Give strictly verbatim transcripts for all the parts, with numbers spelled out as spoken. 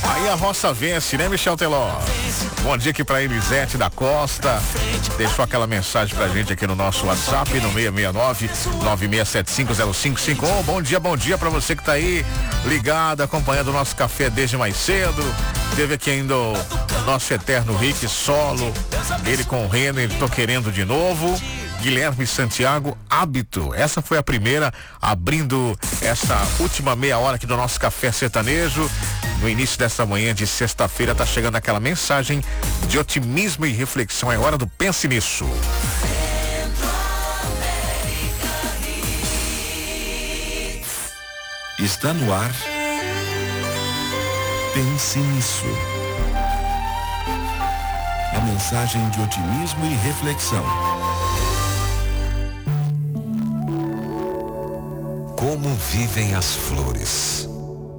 Aí a roça vence, né, Michel Teló? Bom dia aqui pra Elisete da Costa. Deixou aquela mensagem pra gente aqui no nosso WhatsApp, no seis seis nove, nove seis sete cinco zero cinco cinco um. Bom dia, bom dia pra você que tá aí ligado, acompanhando o nosso café desde mais cedo. Teve aqui ainda o nosso eterno Rick Solo, ele com o Renner, tô querendo de novo. Guilherme Santiago, Hábito. Essa foi a primeira, abrindo essa última meia hora aqui do nosso café sertanejo. No início dessa manhã de sexta-feira tá chegando aquela mensagem de otimismo e reflexão. É hora do Pense Nisso. Está no ar. Pense Nisso. A mensagem de otimismo e reflexão. Como vivem as flores?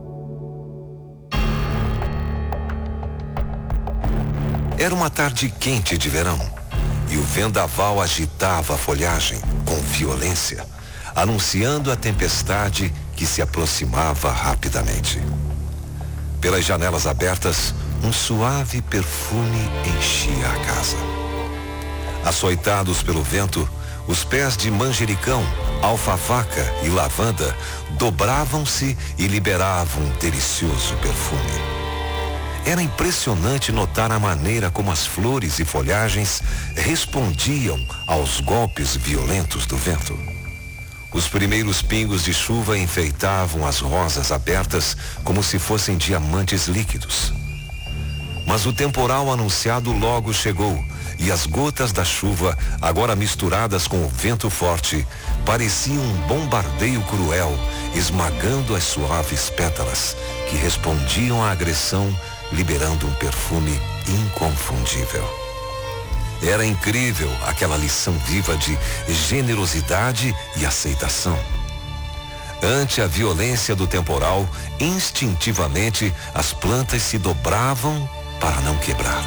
Era uma tarde quente de verão e o vendaval agitava a folhagem com violência, anunciando a tempestade que se aproximava rapidamente. Pelas janelas abertas, um suave perfume enchia a casa. Açoitados pelo vento, os pés de manjericão, alfavaca e lavanda dobravam-se e liberavam um delicioso perfume. Era impressionante notar a maneira como as flores e folhagens respondiam aos golpes violentos do vento. Os primeiros pingos de chuva enfeitavam as rosas abertas como se fossem diamantes líquidos. Mas o temporal anunciado logo chegou e as gotas da chuva, agora misturadas com o vento forte, pareciam um bombardeio cruel, esmagando as suaves pétalas que respondiam à agressão, liberando um perfume inconfundível. Era incrível aquela lição viva de generosidade e aceitação. Ante a violência do temporal, instintivamente as plantas se dobravam para não quebrar.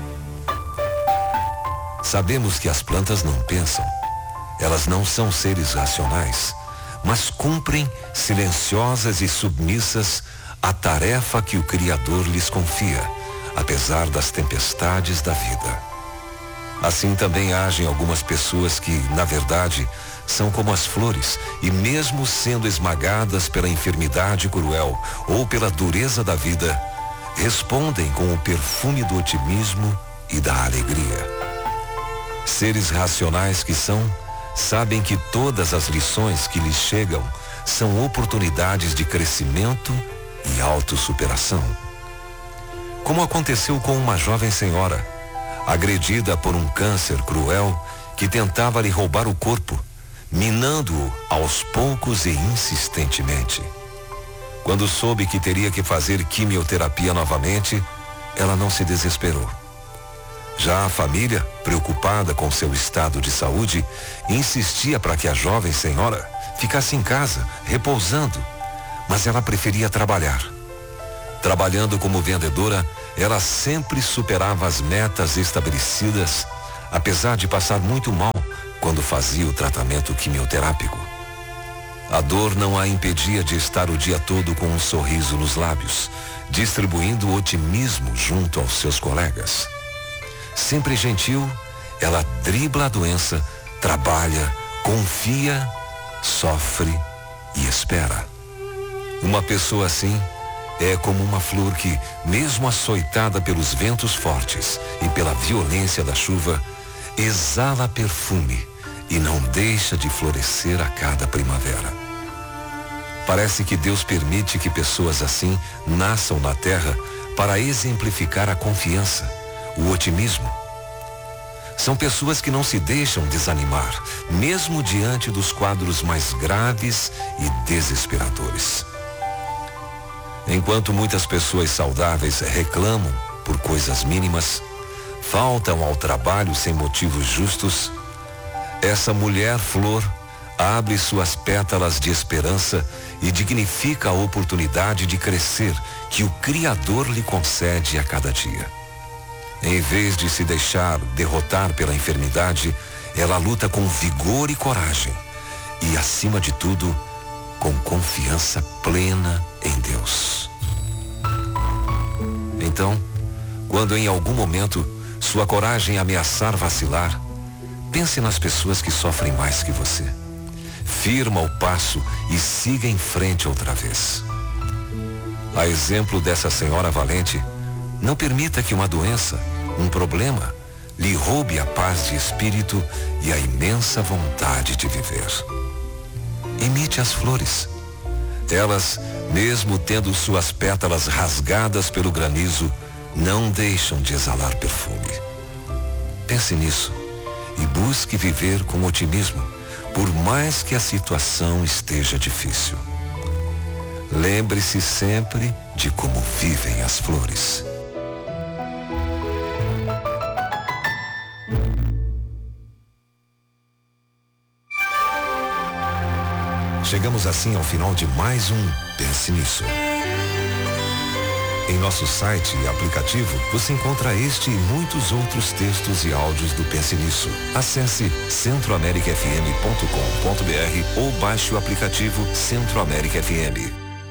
Sabemos que as plantas não pensam. Elas não são seres racionais, mas cumprem, silenciosas e submissas, a tarefa que o Criador lhes confia, apesar das tempestades da vida. Assim também agem algumas pessoas que, na verdade, são como as flores e, mesmo sendo esmagadas pela enfermidade cruel ou pela dureza da vida, respondem com o perfume do otimismo e da alegria. Seres racionais que são, sabem que todas as lições que lhes chegam são oportunidades de crescimento e autossuperação. Como aconteceu com uma jovem senhora, agredida por um câncer cruel que tentava lhe roubar o corpo, minando-o aos poucos e insistentemente. Quando soube que teria que fazer quimioterapia novamente, ela não se desesperou. Já a família, preocupada com seu estado de saúde, insistia para que a jovem senhora ficasse em casa, repousando, mas ela preferia trabalhar. Trabalhando como vendedora, ela sempre superava as metas estabelecidas, apesar de passar muito mal quando fazia o tratamento quimioterápico. A dor não a impedia de estar o dia todo com um sorriso nos lábios, distribuindo otimismo junto aos seus colegas. Sempre gentil, ela dribla a doença, trabalha, confia, sofre e espera. Uma pessoa assim é como uma flor que, mesmo açoitada pelos ventos fortes e pela violência da chuva, exala perfume e não deixa de florescer a cada primavera. Parece que Deus permite que pessoas assim nasçam na terra para exemplificar a confiança, o otimismo. São pessoas que não se deixam desanimar, mesmo diante dos quadros mais graves e desesperadores. Enquanto muitas pessoas saudáveis reclamam por coisas mínimas, faltam ao trabalho sem motivos justos, essa mulher flor abre suas pétalas de esperança e dignifica a oportunidade de crescer que o Criador lhe concede a cada dia. Em vez de se deixar derrotar pela enfermidade, ela luta com vigor e coragem e, acima de tudo, com confiança plena em Deus. Então, quando em algum momento sua coragem ameaçar vacilar, pense nas pessoas que sofrem mais que você. Firma o passo e siga em frente outra vez. A exemplo dessa senhora valente, não permita que uma doença, um problema, lhe roube a paz de espírito e a imensa vontade de viver. Imite as flores. Elas, mesmo tendo suas pétalas rasgadas pelo granizo, não deixam de exalar perfume. Pense nisso e busque viver com otimismo, por mais que a situação esteja difícil. Lembre-se sempre de como vivem as flores. Chegamos assim ao final de mais um Pense Nisso. Em nosso site e aplicativo, você encontra este e muitos outros textos e áudios do Pense Nisso. Acesse centro américa f m ponto com ponto b r ou baixe o aplicativo Centro América F M.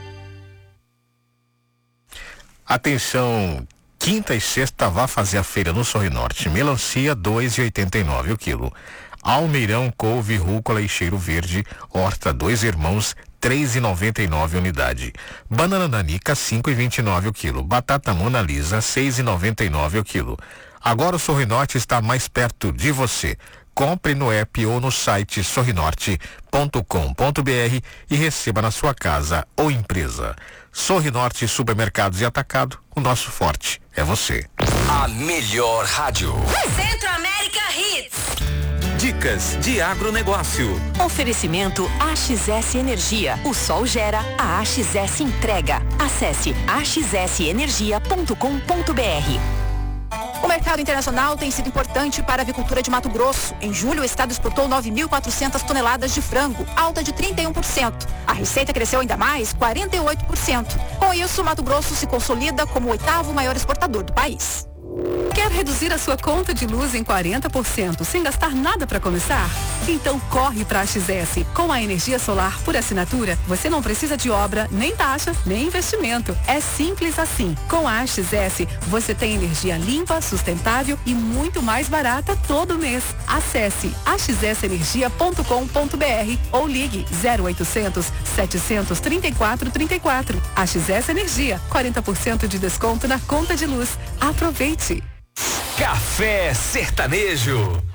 Atenção, quinta e sexta vá fazer a feira no Sorrinorte. Melancia dois reais e oitenta e nove o quilo. Almeirão, couve, rúcula e cheiro verde, horta Dois Irmãos, três reais e noventa e nove unidade. Banana nanica, cinco reais e vinte e nove o quilo. Batata Mona Lisa, seis reais e noventa e nove o quilo. Agora o Sorrinorte está mais perto de você. Compre no app ou no site sorrinorte ponto com ponto b r e receba na sua casa ou empresa. Sorrinorte Supermercados e Atacado, o nosso forte é você. A melhor rádio. Centro América Hits. Dicas de agronegócio. Oferecimento A X S Energia. O sol gera, a A X S entrega. Acesse a x s energia ponto com ponto b r. O mercado internacional tem sido importante para a avicultura de Mato Grosso. Em julho, o estado exportou nove mil e quatrocentas toneladas de frango, alta de trinta e um por cento. A receita cresceu ainda mais, quarenta e oito por cento. Com isso, Mato Grosso se consolida como o oitavo maior exportador do país. Quer reduzir a sua conta de luz em quarenta por cento sem gastar nada para começar? Então corre para a A X S. Com a energia solar por assinatura, você não precisa de obra, nem taxa, nem investimento. É simples assim. Com a A X S, você tem energia limpa, sustentável e muito mais barata todo mês. Acesse a x s energia ponto com ponto b r ou ligue zero oitocentos, setecentos, trinta e quatro, trinta e quatro. A X S Energia, quarenta por cento de desconto na conta de luz. Aproveite! Café Sertanejo.